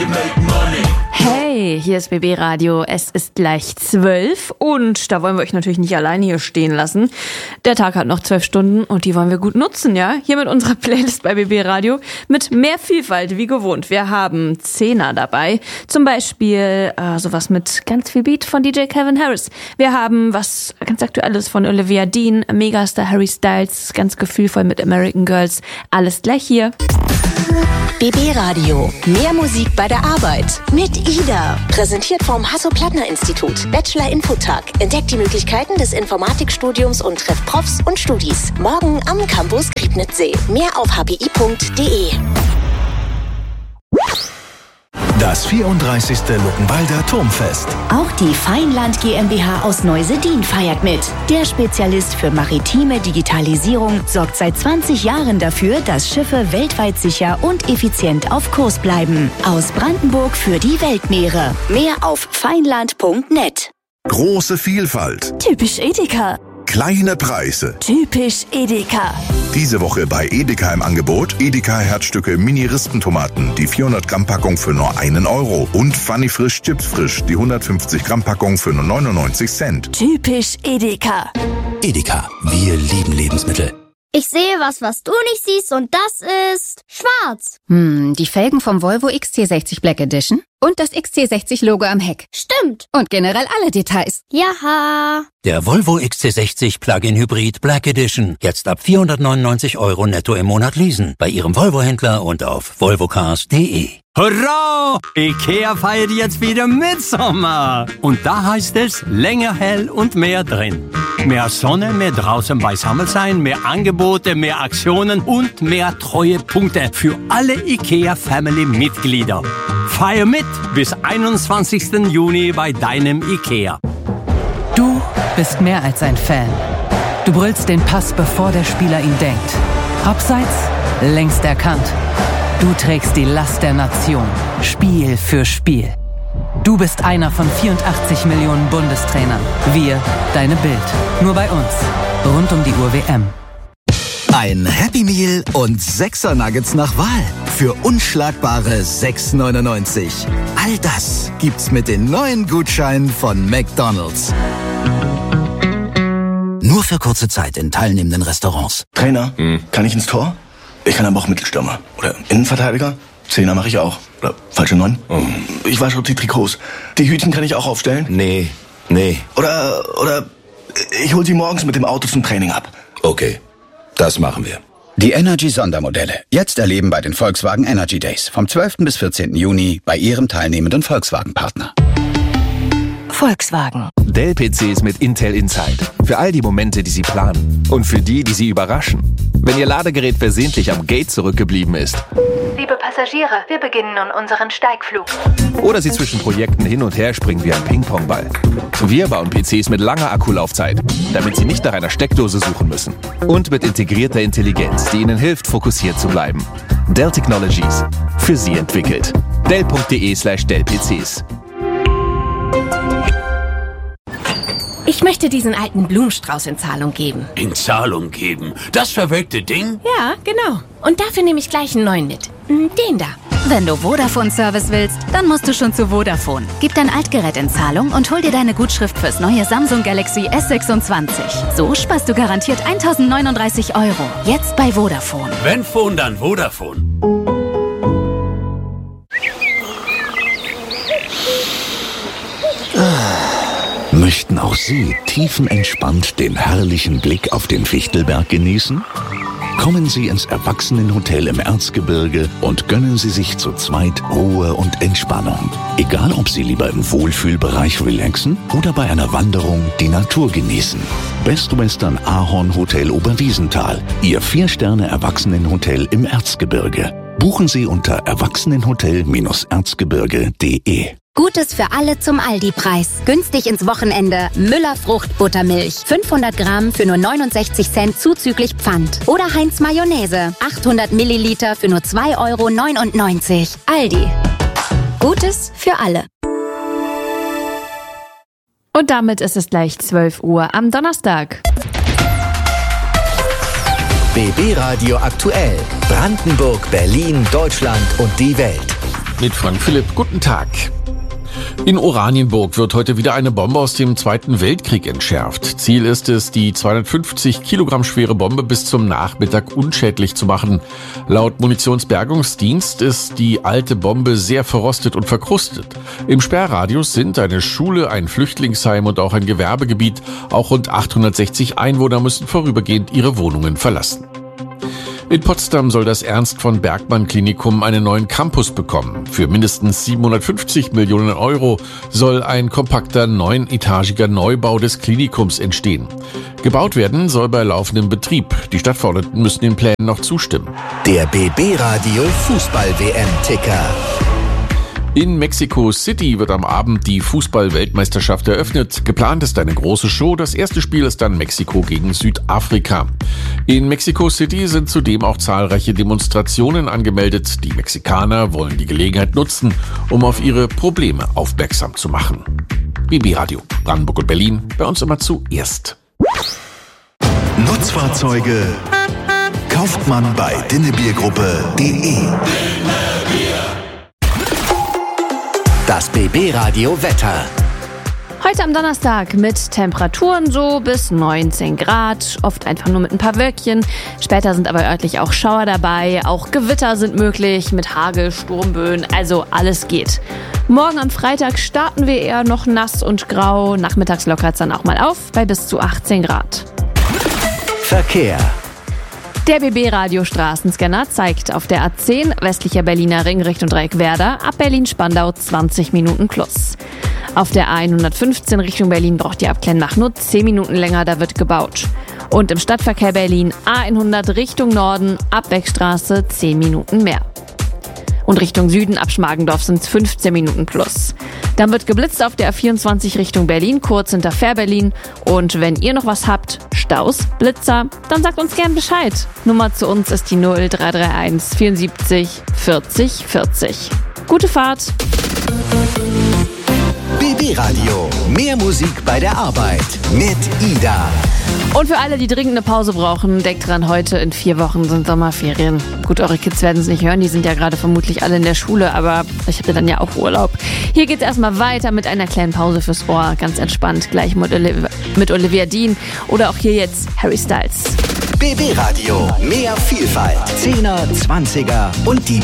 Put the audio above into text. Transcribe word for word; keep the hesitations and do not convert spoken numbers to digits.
to make money. Hey, hier ist B B Radio. Es ist gleich zwölf und da wollen wir euch natürlich nicht alleine hier stehen lassen. Der Tag hat noch zwölf Stunden und die wollen wir gut nutzen, ja? Hier mit unserer Playlist bei B B Radio mit mehr Vielfalt wie gewohnt. Wir haben Zehner dabei, zum Beispiel äh, sowas mit ganz viel Beat von D J Calvin Harris. Wir haben was ganz Aktuelles von Olivia Dean, Megastar Harry Styles, ganz gefühlvoll mit American Girls. Alles gleich hier. B B Radio. Mehr Musik bei der Arbeit. Mit Ida. Präsentiert vom Hasso-Plattner-Institut. Bachelor-Infotag. Entdeckt die Möglichkeiten des Informatikstudiums und trefft Profs und Studis. Morgen am Campus Griebnitzsee. Mehr auf h p i punkt d e. Das vierunddreißigste Luckenwalder Turmfest. Auch die Feinland GmbH aus Neusedin feiert mit. Der Spezialist für maritime Digitalisierung sorgt seit zwanzig Jahren dafür, dass Schiffe weltweit sicher und effizient auf Kurs bleiben. Aus Brandenburg für die Weltmeere. Mehr auf feinland punkt net. Große Vielfalt. Typisch Edeka. Kleine Preise. Typisch Edeka. Diese Woche bei Edeka im Angebot Edeka Herzstücke Mini-Rispentomaten, die vierhundert Gramm Packung für nur einen Euro. Und Funny Frisch Chips Frisch, die hundertfünfzig Gramm Packung für nur neunundneunzig Cent. Typisch Edeka. Edeka, wir lieben Lebensmittel. Ich sehe was, was du nicht siehst und das ist schwarz. Hm, die Felgen vom Volvo X C sechzig Black Edition und das X C sechzig Logo am Heck. Stimmt. Und generell alle Details. Jaha. Der Volvo X C sechzig Plug-in Hybrid Black Edition. Jetzt ab vierhundertneunundneunzig Euro netto im Monat leasen. Bei Ihrem Volvo-Händler und auf volvocars punkt de. Hurra! Ikea feiert jetzt wieder Mitsommer. Und da heißt es, länger hell und mehr drin. Mehr Sonne, mehr draußen beisammen sein, mehr Angebote, mehr Aktionen und mehr Treuepunkte für alle Ikea-Family-Mitglieder. Feier mit bis einundzwanzigsten Juni bei deinem Ikea. Du bist mehr als ein Fan. Du brüllst den Pass, bevor der Spieler ihn denkt. Abseits, längst erkannt. Du trägst die Last der Nation, Spiel für Spiel. Du bist einer von vierundachtzig Millionen Bundestrainern. Wir, deine Bild. Nur bei uns. Rund um die Uhr W M. Ein Happy Meal und Sechser Nuggets nach Wahl. Für unschlagbare sechs neunundneunzig. All das gibt's mit den neuen Gutscheinen von McDonald's. Nur für kurze Zeit in teilnehmenden Restaurants. Trainer, hm. kann ich ins Tor? Ich kann aber auch Mittelstürmer. Oder Innenverteidiger. Zehner mache ich auch. Oder falsche Neun. Oh. Ich wasche die Trikots. Die Hütchen kann ich auch aufstellen. Nee, nee. Oder, oder ich hol sie morgens mit dem Auto zum Training ab. Okay, das machen wir. Die Energy-Sondermodelle. Jetzt erleben bei den Volkswagen Energy Days. Vom zwölften bis vierzehnten Juni bei Ihrem teilnehmenden Volkswagen-Partner. Volkswagen. Dell-P Cs mit Intel Inside. Für all die Momente, die Sie planen. Und für die, die Sie überraschen. Wenn Ihr Ladegerät versehentlich am Gate zurückgeblieben ist. Liebe Passagiere, wir beginnen nun unseren Steigflug. Oder Sie zwischen Projekten hin und her springen wie ein Ping-Pong-Ball. Wir bauen P Cs mit langer Akkulaufzeit, damit Sie nicht nach einer Steckdose suchen müssen. Und mit integrierter Intelligenz, die Ihnen hilft, fokussiert zu bleiben. Dell Technologies. Für Sie entwickelt. Dell punkt de slash Dell P Cs. Ich möchte diesen alten Blumenstrauß in Zahlung geben. In Zahlung geben? Das verwelkte Ding? Ja, genau. Und dafür nehme ich gleich einen neuen mit. Den da. Wenn du Vodafone-Service willst, dann musst du schon zu Vodafone. Gib dein Altgerät in Zahlung und hol dir deine Gutschrift fürs neue Samsung Galaxy S sechsundzwanzig. So sparst du garantiert eintausendneununddreißig Euro. Jetzt bei Vodafone. Wenn Phone, dann Vodafone. Möchten auch Sie tiefenentspannt den herrlichen Blick auf den Fichtelberg genießen? Kommen Sie ins Erwachsenenhotel im Erzgebirge und gönnen Sie sich zu zweit Ruhe und Entspannung. Egal, ob Sie lieber im Wohlfühlbereich relaxen oder bei einer Wanderung die Natur genießen. Best Western Ahorn Hotel Oberwiesenthal, Ihr Vier-Sterne-Erwachsenenhotel im Erzgebirge. Buchen Sie unter erwachsenenhotel erzgebirge punkt de. Gutes für alle zum Aldi-Preis. Günstig ins Wochenende. Müller Fruchtbuttermilch. fünfhundert Gramm für nur neunundsechzig Cent zuzüglich Pfand. Oder Heinz Mayonnaise. achthundert Milliliter für nur zwei Euro neunundneunzig. Aldi. Gutes für alle. Und damit ist es gleich zwölf Uhr am Donnerstag. B B Radio aktuell. Brandenburg, Berlin, Deutschland und die Welt. mit Frank Philipp. Guten Tag. In Oranienburg wird heute wieder eine Bombe aus dem Zweiten Weltkrieg entschärft. Ziel ist es, die zweihundertfünfzig Kilogramm schwere Bombe bis zum Nachmittag unschädlich zu machen. Laut Munitionsbergungsdienst ist die alte Bombe sehr verrostet und verkrustet. Im Sperrradius sind eine Schule, ein Flüchtlingsheim und auch ein Gewerbegebiet. Auch rund achthundertsechzig Einwohner müssen vorübergehend ihre Wohnungen verlassen. In Potsdam soll das Ernst-von-Bergmann-Klinikum einen neuen Campus bekommen. Für mindestens siebenhundertfünfzig Millionen Euro soll ein kompakter neunetagiger Neubau des Klinikums entstehen. Gebaut werden soll bei laufendem Betrieb. Die Stadtverordneten müssen den Plänen noch zustimmen. Der B B-Radio Fußball-W M-Ticker. In Mexico City wird am Abend die Fußball-Weltmeisterschaft eröffnet. Geplant ist eine große Show. Das erste Spiel ist dann Mexiko gegen Südafrika. In Mexico City sind zudem auch zahlreiche Demonstrationen angemeldet. Die Mexikaner wollen die Gelegenheit nutzen, um auf ihre Probleme aufmerksam zu machen. B B-Radio, Brandenburg und Berlin, bei uns immer zuerst. Nutzfahrzeuge kauft man bei dinnebiergruppe punkt de. Das B B-Radio Wetter. Heute am Donnerstag mit Temperaturen so bis neunzehn Grad, oft einfach nur mit ein paar Wölkchen. Später sind aber örtlich auch Schauer dabei, auch Gewitter sind möglich mit Hagel, Sturmböen, also alles geht. Morgen am Freitag starten wir eher noch nass und grau, nachmittags lockert es dann auch mal auf bei bis zu achtzehn Grad. Verkehr. Der B B-Radio-Straßenscanner zeigt auf der A zehn westlicher Berliner Ring Richtung Dreieckwerder ab Berlin-Spandau zwanzig Minuten plus. Auf der A hundertfünfzehn Richtung Berlin braucht die Abkennmach nur zehn Minuten länger, da wird gebaut. Und im Stadtverkehr Berlin A hundert Richtung Norden ab Beckstraße zehn Minuten mehr. Und Richtung Süden ab Schmargendorf sind es fünfzehn Minuten plus. Dann wird geblitzt auf der A vierundzwanzig Richtung Berlin, kurz hinter Fährberlin. Und wenn ihr noch was habt, Staus, Blitzer, dann sagt uns gern Bescheid. Nummer zu uns ist die null drei drei eins vierundsiebzig vierzig vierzig. Gute Fahrt! B B-Radio, mehr Musik bei der Arbeit mit Ida. Und für alle, die dringend eine Pause brauchen, denkt dran, heute in vier Wochen sind Sommerferien. Gut, eure Kids werden es nicht hören, die sind ja gerade vermutlich alle in der Schule, aber ich habe ja dann ja auch Urlaub. Hier geht's erstmal weiter mit einer kleinen Pause fürs Ohr, ganz entspannt, gleich mit, Oliv- mit Olivia Dean oder auch hier jetzt Harry Styles. B B-Radio, mehr Vielfalt, Zehner, Zwanziger und die